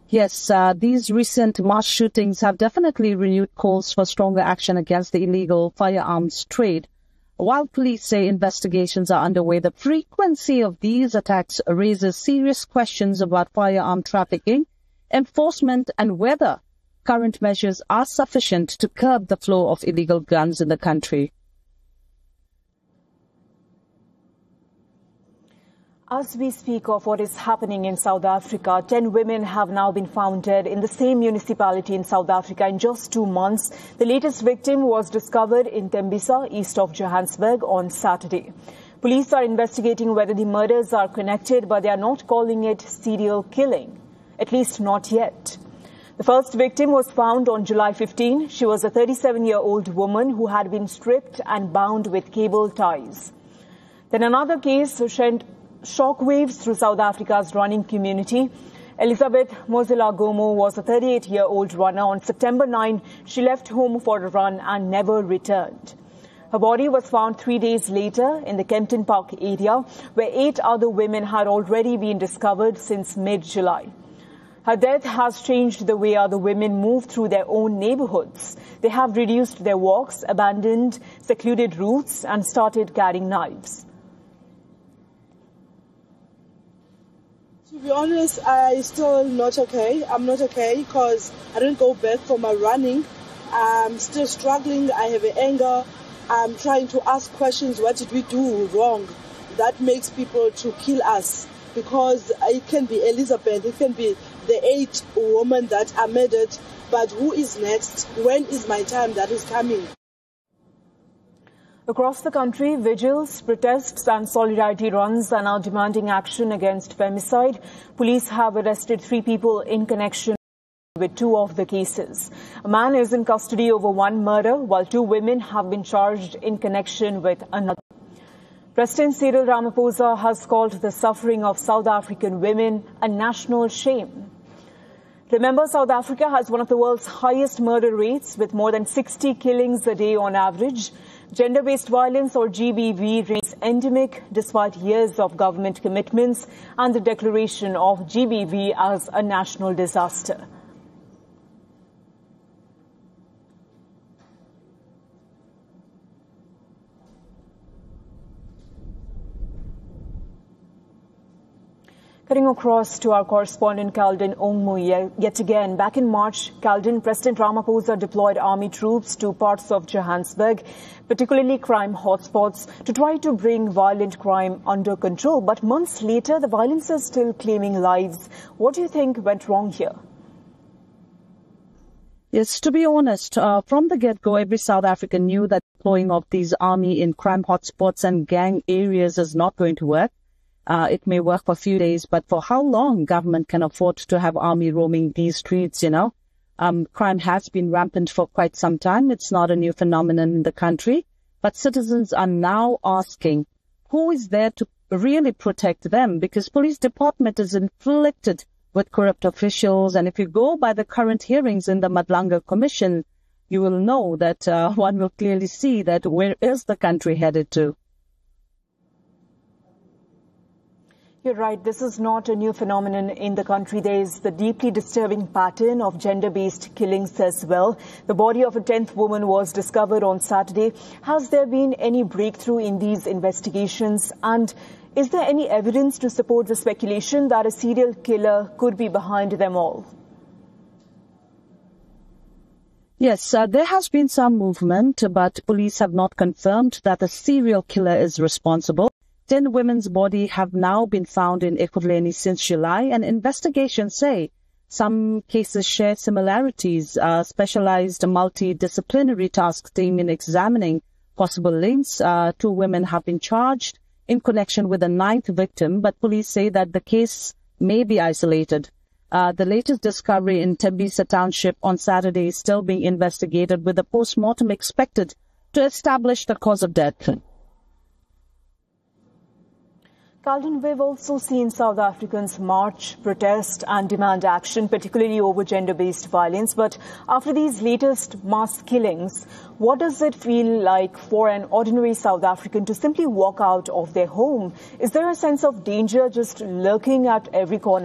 Yes, these recent mass shootings have definitely renewed calls for stronger action against the illegal firearms trade. While police say investigations are underway, the frequency of these attacks raises serious questions about firearm trafficking, enforcement, and whether current measures are sufficient to curb the flow of illegal guns in the country. As we speak of what is happening in South Africa, 10 women have now been found dead in the same municipality in South Africa in just 2 months. The latest victim was discovered in Tembisa, east of Johannesburg, on Saturday. Police are investigating whether the murders are connected, but they are not calling it serial killing, at least not yet. The first victim was found on July 15. She was a 37-year-old woman who had been stripped and bound with cable ties. Then another case sent shockwaves through South Africa's running community. Elizabeth Mozilla Gomo was a 38-year-old runner. On September 9, she left home for a run and never returned. Her body was found 3 days later in the Kempton Park area, where 8 other women had already been discovered since mid-July. Her death has changed the way other women move through their own neighborhoods. They have reduced their walks, abandoned secluded routes, and started carrying knives. To be honest, I'm still not okay. I'm not okay because I didn't go back for my running. I'm still struggling. I have anger. I'm trying to ask questions. What did we do wrong? That makes people to kill us, because it can be Elizabeth, it can be the 8 women that are murdered. But who is next? When is my time that is coming? Across the country, vigils, protests and solidarity runs are now demanding action against femicide. Police have arrested 3 people in connection with 2 of the cases. A man is in custody over 1 murder, while 2 women have been charged in connection with another. President Cyril Ramaphosa has called the suffering of South African women a national shame. Remember, South Africa has one of the world's highest murder rates, with more than 60 killings a day on average. Gender-based violence, or GBV, remains endemic despite years of government commitments and the declaration of GBV as a national disaster. Cutting across to our correspondent Calden Ongmu yet again. Back in March, Calden, President Ramaphosa deployed army troops to parts of Johannesburg, particularly crime hotspots, to try to bring violent crime under control. But months later, the violence is still claiming lives. What do you think went wrong here? Yes, to be honest, from the get-go, every South African knew that deploying of these army in crime hotspots and gang areas is not going to work. It may work for a few days, but for how long government can afford to have army roaming these streets, Crime has been rampant for quite some time. It's not a new phenomenon in the country, but citizens are now asking, who is there to really protect them? Because police department is inflicted with corrupt officials. And if you go by the current hearings in the Madlanga Commission, you will know that one will clearly see that where is the country headed to? You're right. This is not a new phenomenon in the country. There is the deeply disturbing pattern of gender-based killings as well. The body of a 10th woman was discovered on Saturday. Has there been any breakthrough in these investigations? And is there any evidence to support the speculation that a serial killer could be behind them all? Yes, there has been some movement, but police have not confirmed that the serial killer is responsible. 10 women's bodies have now been found in Ekurhuleni since July, and investigations say some cases share similarities. A specialized multidisciplinary task team in examining possible links. 2 women have been charged in connection with a 9th victim, but police say that the case may be isolated. The latest discovery in Tembisa Township on Saturday is still being investigated, with a post-mortem expected to establish the cause of death. Calden, we've also seen South Africans march, protest and demand action, particularly over gender-based violence. But after these latest mass killings, what does it feel like for an ordinary South African to simply walk out of their home? Is there a sense of danger just lurking at every corner?